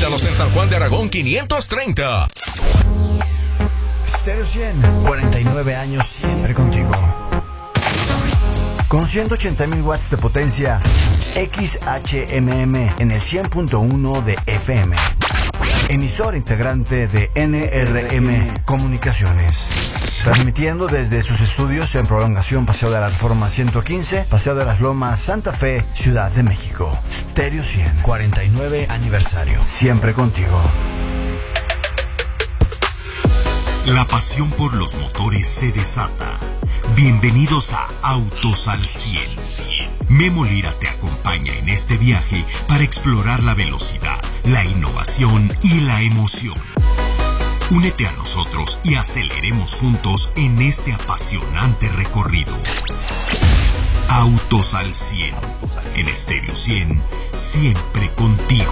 Visítanos en San Juan de Aragón 530. Stereo 100, 49 años siempre contigo. Con 180,000 watts de potencia, XHMM en el 100.1 de FM. Emisor integrante de NRM Comunicaciones. Transmitiendo desde sus estudios en Prolongación Paseo de la Reforma 115, Paseo de las Lomas, Santa Fe, Ciudad de México. Stereo 100, 49 aniversario. Siempre contigo. La pasión por los motores se desata. Bienvenidos a Autos al 100. Memo Lira te acompaña en este viaje para explorar la velocidad, la innovación y la emoción. Únete a nosotros y aceleremos juntos en este apasionante recorrido. Autos al 100. En Stereo 100, siempre contigo.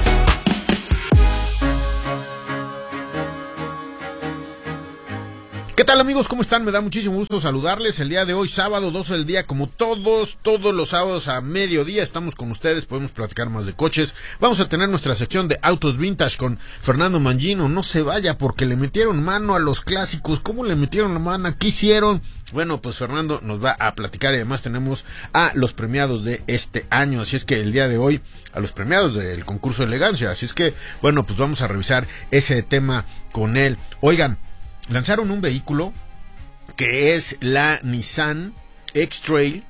¿Qué tal, amigos? ¿Cómo están? Me da muchísimo gusto saludarles. El día de hoy, sábado, 12 del día, como todos los sábados a mediodía, estamos con ustedes, podemos platicar más de coches. Vamos a tener nuestra sección de autos vintage con Fernando Mangino. No se vaya porque le metieron mano a los clásicos. ¿Cómo le metieron la mano? ¿Qué hicieron? Bueno, pues Fernando nos va a platicar y además tenemos a los premiados de este año. Así es que el día de hoy, a los premiados del concurso de elegancia. Así es que, bueno, pues vamos a revisar ese tema con él. Oigan, lanzaron un vehículo que es la Nissan X-Trail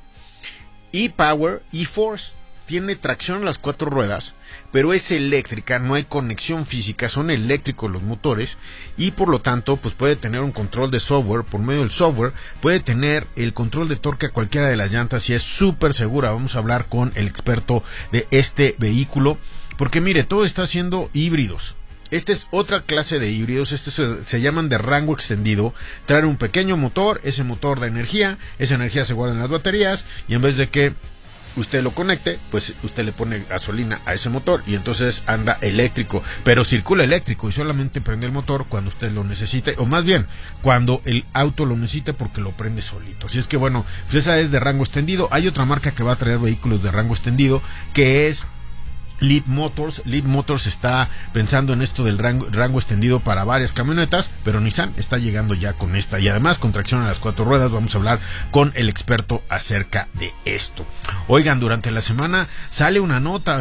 e-Power e-Force. Tiene tracción a las 4 ruedas, pero es eléctrica, no hay conexión física, son eléctricos los motores y por lo tanto pues puede tener un control de software. Por medio del software puede tener el control de torque a cualquiera de las llantas y es súper segura. Vamos a hablar con el experto de este vehículo porque mire, todo está haciendo híbridos. Esta es otra clase de híbridos, se llaman de rango extendido. Traen un pequeño motor, ese motor da energía, esa energía se guarda en las baterías y en vez de que usted lo conecte, pues usted le pone gasolina a ese motor y entonces anda eléctrico, pero circula eléctrico y solamente prende el motor cuando usted lo necesite, o más bien, cuando el auto lo necesite porque lo prende solito. Así es que bueno, pues esa es de rango extendido. Hay otra marca que va a traer vehículos de rango extendido que es Lead Motors. Lead Motors está pensando en esto del rango extendido para varias camionetas, pero Nissan está llegando ya con esta y además con tracción a las 4 ruedas. Vamos a hablar con el experto acerca de esto. Oigan, durante la semana sale una nota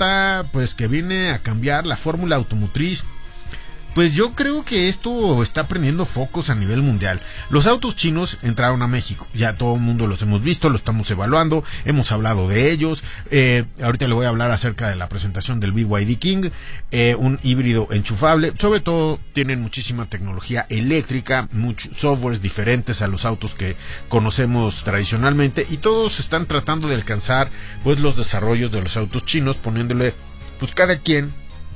pues que viene a cambiar la fórmula automotriz. Pues yo creo que esto está prendiendo focos a nivel mundial. Los autos chinos entraron a México, ya todo el mundo los hemos visto, los estamos evaluando, hemos hablado de ellos. Ahorita le voy a hablar acerca de la presentación del BYD King, un híbrido enchufable. Sobre todo tienen muchísima tecnología eléctrica, muchos softwares diferentes a los autos que conocemos tradicionalmente y todos están tratando de alcanzar pues los desarrollos de los autos chinos, poniéndole pues cada quien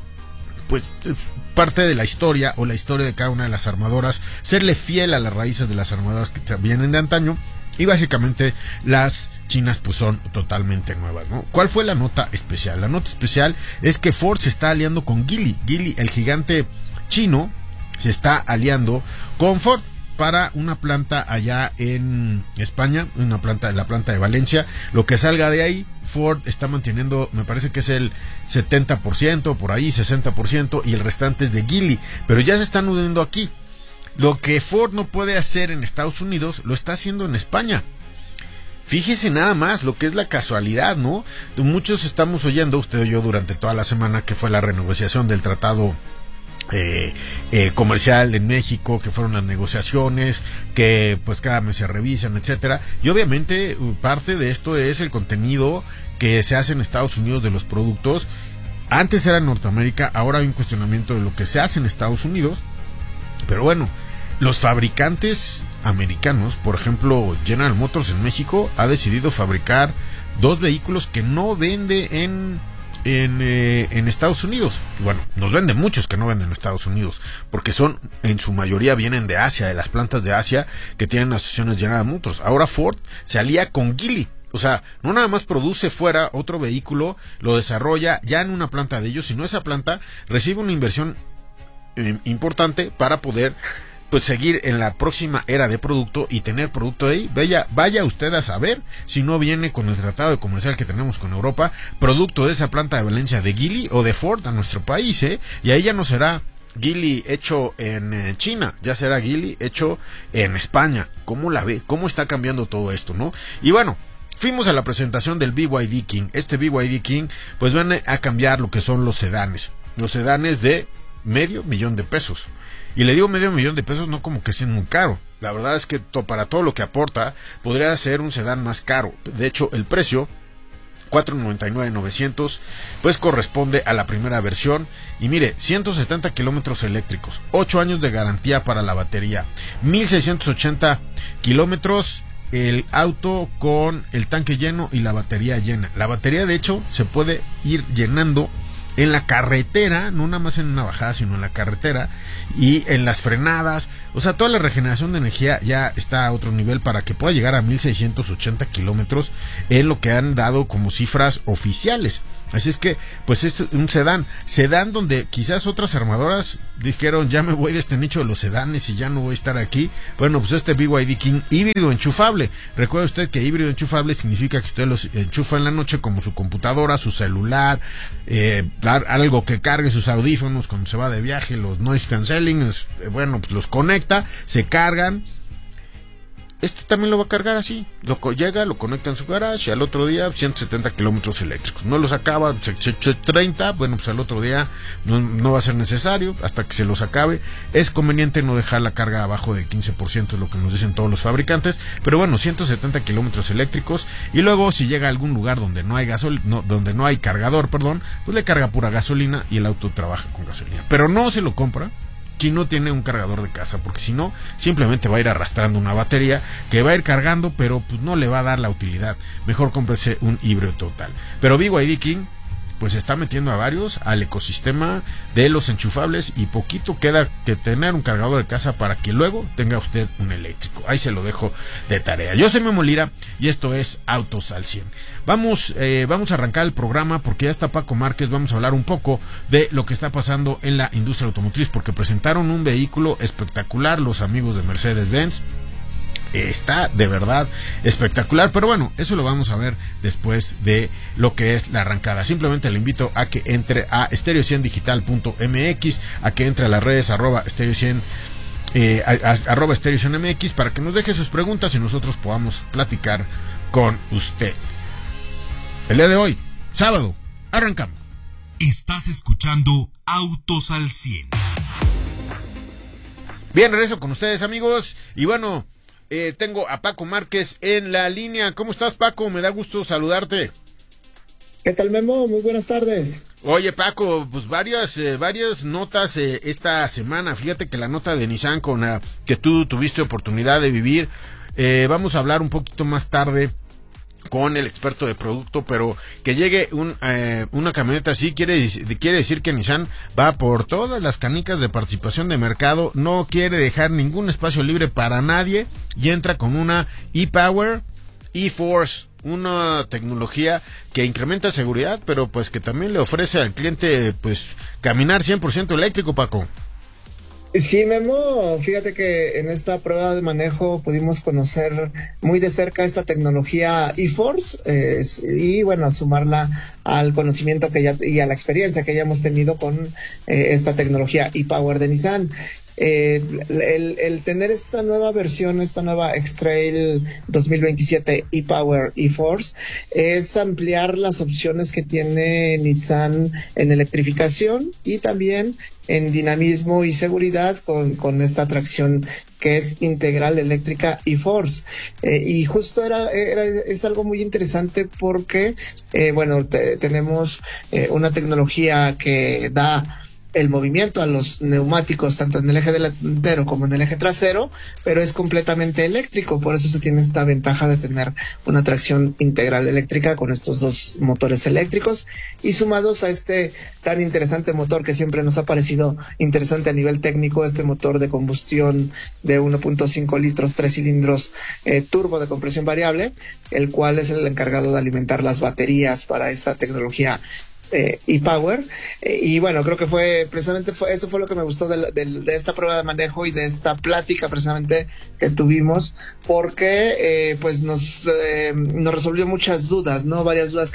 pues parte de la historia o la historia de cada una de las armadoras, serle fiel a las raíces de las armadoras que vienen de antaño y básicamente las chinas pues son totalmente nuevas, ¿no? ¿Cuál fue la nota especial? La nota especial es que Ford se está aliando con Geely. Geely, el gigante chino, se está aliando con Ford para una planta allá en España, la planta de Valencia. Lo que salga de ahí, Ford está manteniendo, me parece que es el 70%, por ahí 60%, y el restante es de Geely, pero ya se están uniendo aquí. Lo que Ford no puede hacer en Estados Unidos, lo está haciendo en España. Fíjese nada más lo que es la casualidad, ¿no? Muchos estamos oyendo, usted oyó durante toda la semana, que fue la renegociación del tratado comercial en México, que fueron las negociaciones, que pues cada mes se revisan, etcétera, y obviamente parte de esto es el contenido que se hace en Estados Unidos de los productos. Antes era en Norteamérica, ahora hay un cuestionamiento de lo que se hace en Estados Unidos, pero bueno, los fabricantes americanos, por ejemplo General Motors en México ha decidido fabricar 2 vehículos que no vende en Estados Unidos. Bueno, nos venden muchos que no venden en Estados Unidos, porque son, en su mayoría vienen de Asia, de las plantas de Asia que tienen asociaciones General Motors. Ahora Ford se alía con Geely, o sea, no nada más produce fuera otro vehículo, lo desarrolla ya en una planta de ellos, sino esa planta recibe una inversión importante para poder pues seguir en la próxima era de producto y tener producto ahí. Vaya usted a saber si no viene con el tratado de comercial que tenemos con Europa, producto de esa planta de Valencia de Geely o de Ford a nuestro país, y ahí ya no será Geely hecho en China, ya será Geely hecho en España. ¿Cómo la ve? ¿Cómo está cambiando todo esto, no? Y bueno, fuimos a la presentación del BYD King. Este BYD King pues viene a cambiar lo que son los sedanes de $500,000 Y le digo $500,000 no como que sea muy caro. La verdad es que para todo lo que aporta, podría ser un sedán más caro. De hecho, el precio, $499,900, pues corresponde a la primera versión. Y mire, 170 kilómetros eléctricos, 8 años de garantía para la batería, 1,680 kilómetros el auto con el tanque lleno y la batería llena. La batería, de hecho, se puede ir llenando en la carretera, no nada más en una bajada, sino en la carretera y en las frenadas. O sea, toda la regeneración de energía ya está a otro nivel para que pueda llegar a 1,680 kilómetros en lo que han dado como cifras oficiales. Así es que, pues es un sedán donde quizás otras armadoras dijeron, ya me voy de este nicho de los sedanes y ya no voy a estar aquí. Bueno, pues este BYD King híbrido enchufable. Recuerde usted que híbrido enchufable significa que usted los enchufa en la noche como su computadora, su celular, algo que cargue sus audífonos cuando se va de viaje, los noise cancelling, bueno, pues los conecta, se cargan. Este también lo va a cargar así, lo conecta en su garage y al otro día 170 kilómetros eléctricos. No los acaba, 30, bueno, pues al otro día no va a ser necesario hasta que se los acabe. Es conveniente no dejar la carga abajo del 15%, es lo que nos dicen todos los fabricantes. Pero bueno, 170 kilómetros eléctricos. Y luego si llega a algún lugar donde no hay cargador, pues le carga pura gasolina y el auto trabaja con gasolina. Pero no se lo compra si no tiene un cargador de casa, porque si no, simplemente va a ir arrastrando una batería que va a ir cargando, pero pues no le va a dar la utilidad. Mejor cómprese un híbrido total. Pero BYD King pues está metiendo a varios al ecosistema de los enchufables y poquito queda que tener un cargador de casa para que luego tenga usted un eléctrico. Ahí se lo dejo de tarea. Yo soy Memo Lira y esto es Autos al 100. Vamos a arrancar el programa porque ya está Paco Márquez. Vamos a hablar un poco de lo que está pasando en la industria automotriz, porque presentaron un vehículo espectacular los amigos de Mercedes-Benz. Está de verdad espectacular, pero bueno, eso lo vamos a ver después de lo que es la arrancada. Simplemente le invito a que entre a stereo100digital.mx, a que entre a las redes @stereo100 @stereo100mx para que nos deje sus preguntas y nosotros podamos platicar con usted. El día de hoy, sábado, arrancamos. Estás escuchando Autos al 100. Bien, regreso con ustedes, amigos, y bueno, tengo a Paco Márquez en la línea. ¿Cómo estás, Paco? Me da gusto saludarte. ¿Qué tal, Memo? Muy buenas tardes. Oye, Paco, pues varias notas esta semana. Fíjate que la nota de Nissan que tú tuviste oportunidad de vivir, vamos a hablar un poquito más tarde con el experto de producto, pero que llegue una camioneta así quiere decir que Nissan va por todas las canicas de participación de mercado, no quiere dejar ningún espacio libre para nadie y entra con una e-Power, e-Force, una tecnología que incrementa seguridad, pero pues que también le ofrece al cliente pues caminar 100% eléctrico, Paco. Sí, Memo, fíjate que en esta prueba de manejo pudimos conocer muy de cerca esta tecnología e-Force y bueno, sumarla al conocimiento y a la experiencia que ya hemos tenido con esta tecnología e-Power de Nissan. El tener esta nueva versión, esta nueva X-Trail 2027 e-Power e-Force es ampliar las opciones que tiene Nissan en electrificación y también en dinamismo y seguridad con esta tracción que es integral eléctrica e-Force. Y justo es algo muy interesante porque tenemos una tecnología que da el movimiento a los neumáticos tanto en el eje delantero como en el eje trasero, pero es completamente eléctrico, por eso se tiene esta ventaja de tener una tracción integral eléctrica con estos dos motores eléctricos y sumados a este tan interesante motor que siempre nos ha parecido interesante a nivel técnico, este motor de combustión de 1.5 litros, 3 cilindros turbo de compresión variable, el cual es el encargado de alimentar las baterías para esta tecnología e-Power, y bueno, creo que eso fue lo que me gustó de esta prueba de manejo y de esta plática precisamente que tuvimos, porque pues nos resolvió muchas dudas, ¿no? Varias dudas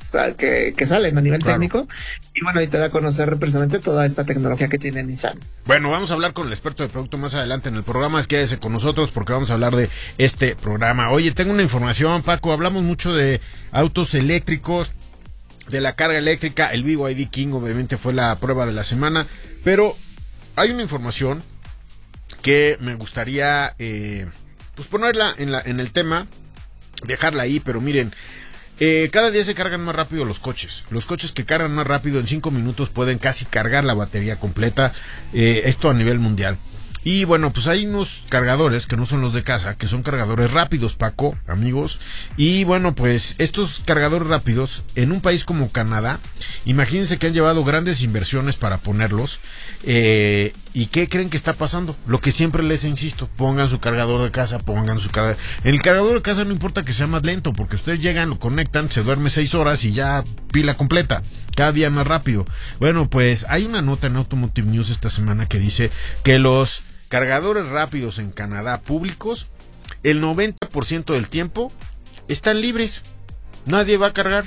que salen a nivel técnico, y bueno, y te da a conocer precisamente toda esta tecnología que tiene Nissan. Bueno, vamos a hablar con el experto de producto más adelante en el programa, quédese con nosotros porque vamos a hablar de este programa. Oye, tengo una información, Paco, hablamos mucho de autos eléctricos, de la carga eléctrica. El BYD King obviamente fue la prueba de la semana, pero hay una información que me gustaría pues ponerla en el tema, dejarla ahí, pero miren, cada día se cargan más rápido los coches que cargan más rápido en 5 minutos pueden casi cargar la batería completa, esto a nivel mundial. Y bueno, pues hay unos cargadores que no son los de casa, que son cargadores rápidos, Paco, amigos. Y bueno, pues estos cargadores rápidos, en un país como Canadá, imagínense que han llevado grandes inversiones para ponerlos. ¿Y qué creen que está pasando? Lo que siempre les insisto, pongan su cargador de casa, En el cargador de casa no importa que sea más lento, porque ustedes llegan, lo conectan, se duerme 6 horas y ya pila completa. Cada día más rápido. Bueno, pues hay una nota en Automotive News esta semana que dice que los cargadores rápidos en Canadá públicos, el 90% del tiempo están libres. Nadie va a cargar.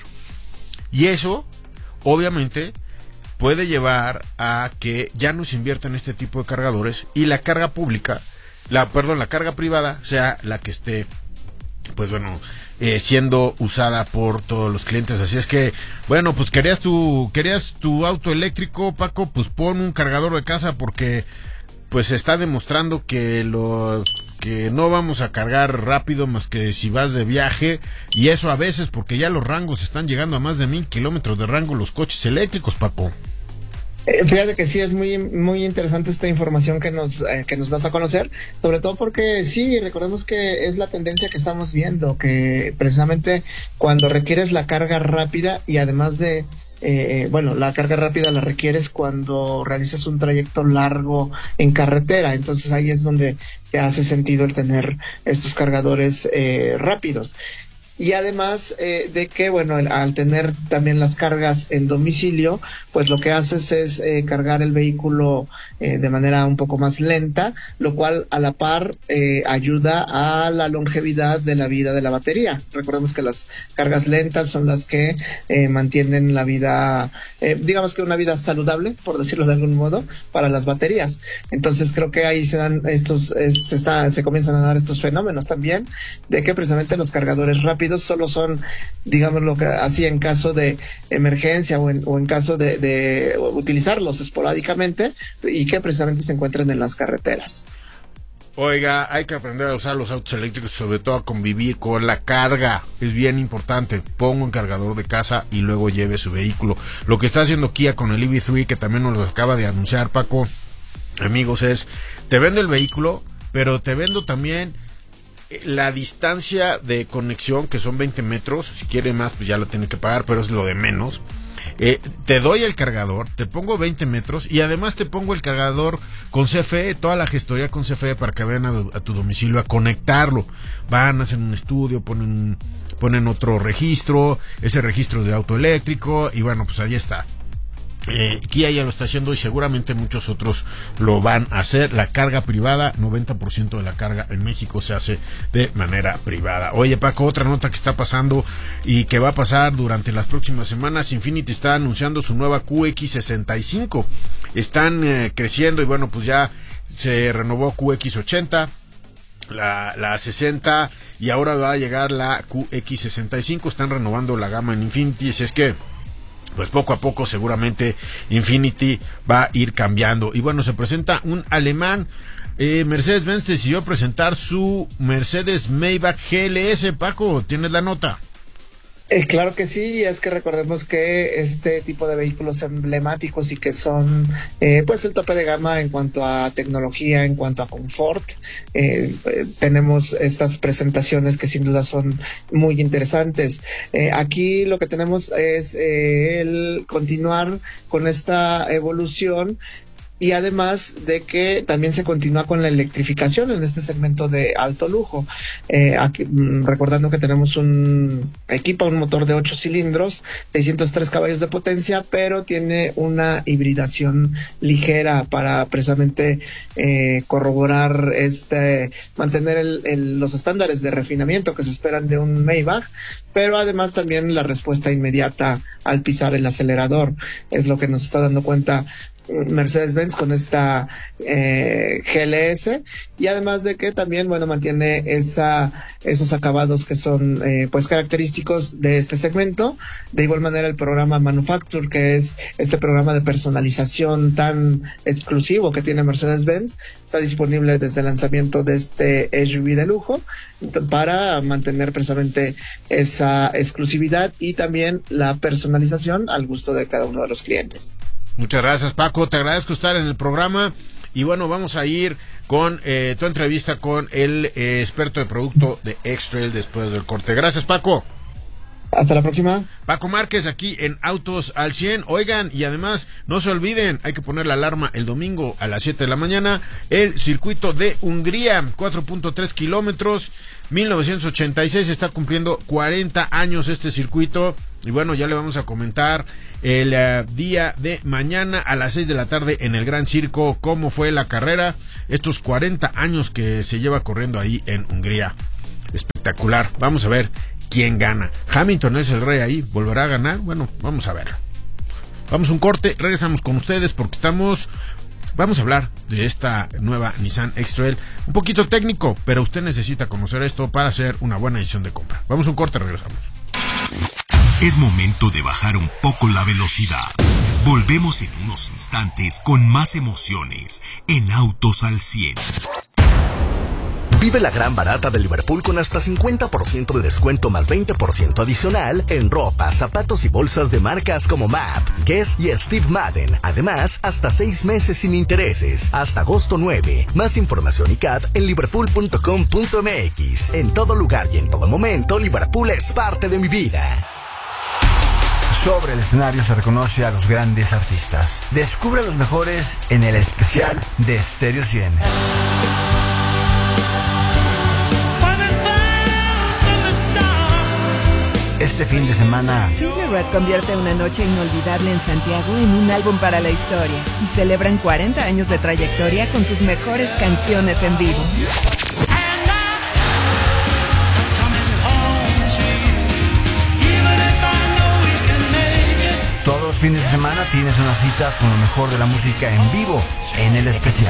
Y eso, obviamente, puede llevar a que ya no se invierta en este tipo de cargadores y la carga pública, la carga privada sea la que esté, pues bueno, siendo usada por todos los clientes. Así es que, bueno, pues querías tu auto eléctrico, Paco, pues pon un cargador de casa, porque pues se está demostrando que no vamos a cargar rápido más que si vas de viaje, y eso a veces porque ya los rangos están llegando a más de 1000 kilómetros de rango los coches eléctricos, Paco. Fíjate que sí, es muy, muy interesante esta información que nos das a conocer, sobre todo porque sí, recordemos que es la tendencia que estamos viendo, que precisamente cuando requieres la carga rápida, y además de la carga rápida la requieres cuando realizas un trayecto largo en carretera, entonces ahí es donde te hace sentido el tener estos cargadores rápidos. Y además de que, bueno, al tener también las cargas en domicilio, pues lo que haces es cargar el vehículo de manera un poco más lenta, lo cual a la par ayuda a la longevidad de la vida de la batería. Recordemos que las cargas lentas son las que mantienen la vida, digamos que una vida saludable, por decirlo de algún modo, para las baterías. Entonces creo que ahí se dan se comienzan a dar estos fenómenos también, de que precisamente los cargadores rápidos solo son, digámoslo así, en caso de emergencia o en caso de utilizarlos esporádicamente, y que precisamente se encuentran en las carreteras. Oiga, hay que aprender a usar los autos eléctricos, sobre todo a convivir con la carga. Es bien importante. Ponga un cargador de casa y luego lleve su vehículo. Lo que está haciendo Kia con el EV3, que también nos lo acaba de anunciar, Paco, amigos, es: te vendo el vehículo, pero te vendo también la distancia de conexión, que son 20 metros. Si quiere más, pues ya lo tiene que pagar, pero es lo de menos. Te doy el cargador, te pongo 20 metros y además te pongo el cargador con CFE, toda la gestoría con CFE, para que vayan a tu domicilio a conectarlo. Van a hacer un estudio, ponen otro registro, ese registro de auto eléctrico, y bueno, pues ahí está. Kia ya lo está haciendo y seguramente muchos otros lo van a hacer. La carga privada, 90% de la carga en México se hace de manera privada. Oye, Paco, otra nota que está pasando y que va a pasar durante las próximas semanas: Infiniti está anunciando su nueva QX65. Están creciendo, y bueno, pues ya se renovó QX80, la 60, y ahora va a llegar la QX65. Están renovando la gama en Infiniti, así es que pues poco a poco seguramente Infiniti va a ir cambiando. Y bueno, se presenta un alemán. Mercedes-Benz decidió presentar su Mercedes Maybach GLS. Paco, ¿tienes la nota? Claro que sí, es que recordemos que este tipo de vehículos emblemáticos y que son pues el tope de gama en cuanto a tecnología, en cuanto a confort, tenemos estas presentaciones que sin duda son muy interesantes. Aquí lo que tenemos es el continuar con esta evolución y además de que también se continúa con la electrificación en este segmento de alto lujo. Aquí, recordando que tenemos un motor de 8 cilindros, 603 caballos de potencia, pero tiene una hibridación ligera para precisamente corroborar mantener los estándares de refinamiento que se esperan de un Maybach, pero además también la respuesta inmediata al pisar el acelerador es lo que nos está dando cuenta Mercedes-Benz con esta GLS, y además de que también, bueno, mantiene esos acabados que son pues característicos de este segmento. De igual manera, el programa Manufacture, que es este programa de personalización tan exclusivo que tiene Mercedes-Benz, está disponible desde el lanzamiento de este SUV de lujo para mantener precisamente esa exclusividad y también la personalización al gusto de cada uno de los clientes. Muchas gracias, Paco, te agradezco estar en el programa y bueno, vamos a ir con tu entrevista con el experto de producto de X-Trail después del corte. Gracias, Paco. Hasta la próxima. Paco Márquez aquí en Autos al 100. Oigan, y además no se olviden, hay que poner la alarma el domingo a las 7 de la mañana. El circuito de Hungría, 4.3 kilómetros, 1986, está cumpliendo 40 años este circuito. Y bueno, ya le vamos a comentar el día de mañana a las 6 de la tarde en el Gran Circo cómo fue la carrera, estos 40 años que se lleva corriendo ahí en Hungría. Espectacular. Vamos a ver quién gana. Hamilton es el rey ahí, ¿volverá a ganar? Bueno, vamos a verlo. Vamos a un corte, regresamos con ustedes porque vamos a hablar de esta nueva Nissan X-Trail, un poquito técnico, pero usted necesita conocer esto para hacer una buena decisión de compra. Vamos a un corte, regresamos. Es momento de bajar un poco la velocidad. Volvemos en unos instantes con más emociones en Autos al 100. Vive la gran barata de Liverpool con hasta 50% de descuento más 20% adicional en ropa, zapatos y bolsas de marcas como MAP, Guess y Steve Madden. Además, hasta 6 meses sin intereses, hasta agosto 9. Más información y CAT en liverpool.com.mx. En todo lugar y en todo momento, Liverpool es parte de mi vida. Sobre el escenario se reconoce a los grandes artistas. Descubre a los mejores en el especial de Stereo 100. Este fin de semana, Simply Red convierte una noche inolvidable en Santiago en un álbum para la historia y celebran 40 años de trayectoria con sus mejores canciones en vivo. todos los fines de semana tienes una cita con lo mejor de la música en vivo en el especial.